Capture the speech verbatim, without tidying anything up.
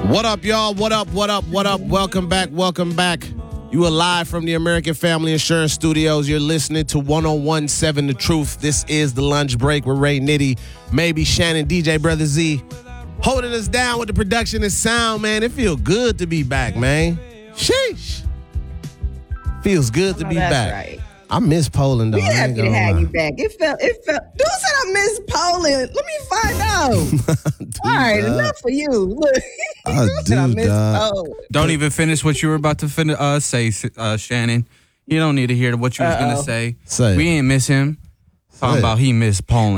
What up, y'all? What up, what up, what up? Welcome back, welcome back. You are live from the American Family Insurance Studios. You're listening to one oh one point seven The Truth. This is The Lunch Break with Ray Nitty, maybe Shannon, D J Brother Z. Holding us down with the production and sound, man. It feels good to be back, man. Sheesh. Feels good to Oh, be that's back. right. I miss Poland, though. We I ain't happy to gonna have lie. you back. It felt, it felt. Dude said I miss Poland. Let me find out. Dude, All right, dog. enough for you. Look, I dude said I do, miss dog. Poland. Don't even finish what you were about to fin- uh, say, uh, Shannon. You don't need to hear what you was Uh-oh. going to say. Say it. We ain't miss him. Say Talking it. about he missed Poland.